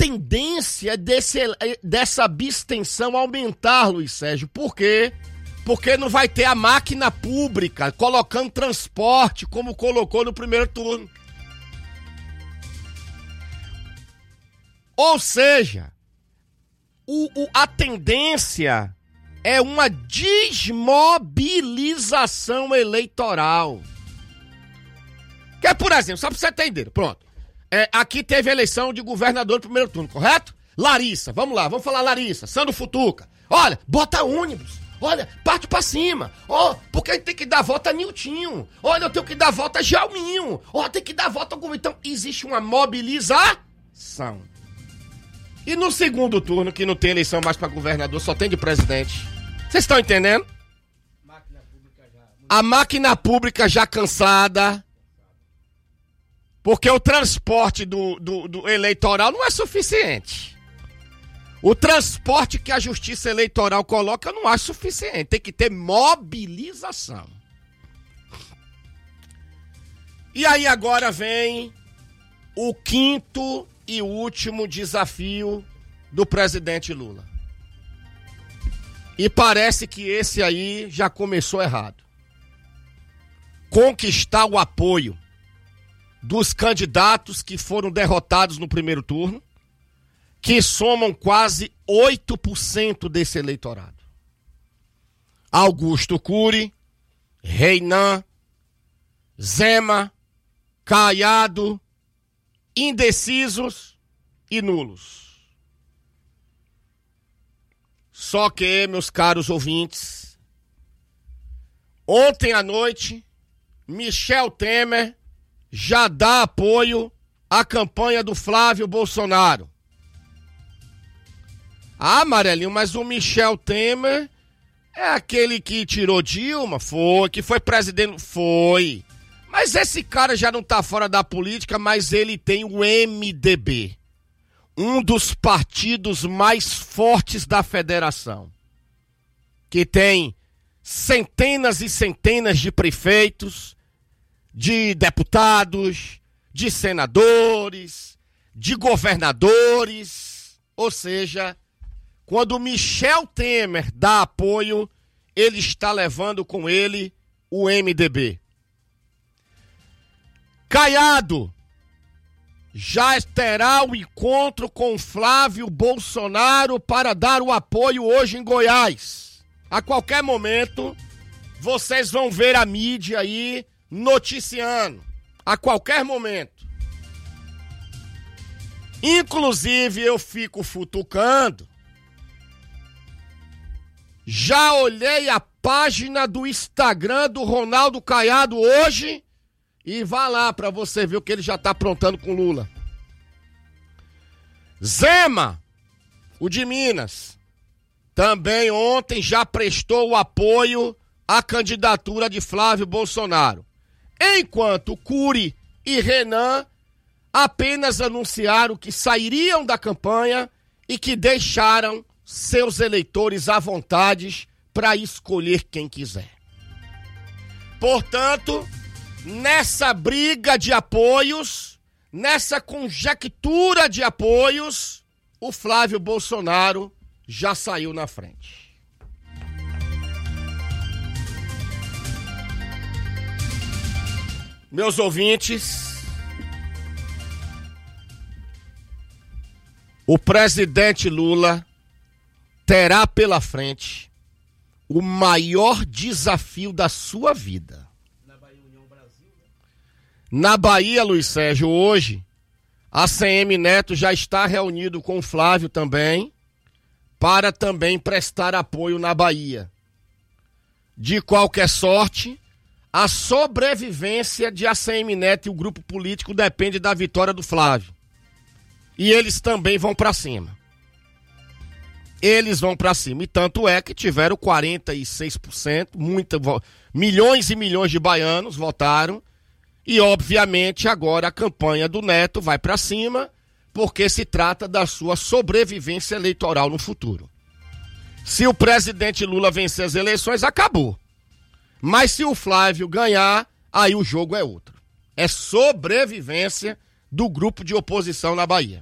tendência dessa abstenção aumentar, Luiz Sérgio. Por quê? Porque não vai ter a máquina pública colocando transporte como colocou no primeiro turno. Ou seja, a tendência é uma desmobilização eleitoral. Que é, por exemplo, só pra você entender, pronto. Aqui teve eleição de governador no primeiro turno, correto? Larissa, vamos lá, vamos falar Larissa, Sandro Futuca. Olha, bota ônibus, olha, parte pra cima. Ó, porque a gente tem que dar voto a Niltinho. Olha, eu tenho que dar voto a Jalminho. Ó, tem que dar voto ao governo. Então, existe uma mobilização. E no segundo turno, que não tem eleição mais pra governador, só tem de presidente. Vocês estão entendendo? A máquina pública já cansada. Porque o transporte do eleitoral não é suficiente. O transporte que a Justiça Eleitoral coloca eu não acho suficiente. Tem que ter mobilização. E aí agora vem o quinto e último desafio do presidente Lula. E parece que esse aí já começou errado. Conquistar o apoio dos candidatos que foram derrotados no primeiro turno, que somam quase 8% desse eleitorado. Augusto Cury, Renan, Zema, Caiado, indecisos e nulos. Só que, meus caros ouvintes, ontem à noite, Michel Temer já dá apoio à campanha do Flávio Bolsonaro. Ah, Amarelinho, mas o Michel Temer é aquele que tirou Dilma? Foi. Que foi presidente? Foi. Mas esse cara já não tá fora da política, mas ele tem o MDB. Um dos partidos mais fortes da federação. Que tem centenas e centenas de prefeitos, de deputados, de senadores, de governadores. Ou seja, quando Michel Temer dá apoio, ele está levando com ele o MDB. Caiado já terá o encontro com Flávio Bolsonaro para dar o apoio hoje em Goiás. A qualquer momento, vocês vão ver a mídia aí noticiando, a qualquer momento. Inclusive, eu fico futucando. Já olhei a página do Instagram do Ronaldo Caiado hoje e vá lá pra você ver o que ele já tá aprontando com Lula. Zema, o de Minas, também ontem já prestou o apoio à candidatura de Flávio Bolsonaro. Enquanto Cury e Renan apenas anunciaram que sairiam da campanha e que deixaram seus eleitores à vontade para escolher quem quiser. Portanto, nessa briga de apoios, nessa conjectura de apoios, o Flávio Bolsonaro já saiu na frente. Meus ouvintes, o presidente Lula terá pela frente o maior desafio da sua vida. Na Bahia, Luiz Sérgio, hoje, a CM Neto já está reunido com o Flávio também, para também prestar apoio na Bahia. De qualquer sorte, a sobrevivência de ACM Neto e o grupo político depende da vitória do Flávio. E eles também vão para cima. Eles vão para cima. E tanto é que tiveram 46%, milhões e milhões de baianos votaram. E, obviamente, agora a campanha do Neto vai para cima, porque se trata da sua sobrevivência eleitoral no futuro. Se o presidente Lula vencer as eleições, acabou. Mas se o Flávio ganhar, aí o jogo é outro. É sobrevivência do grupo de oposição na Bahia.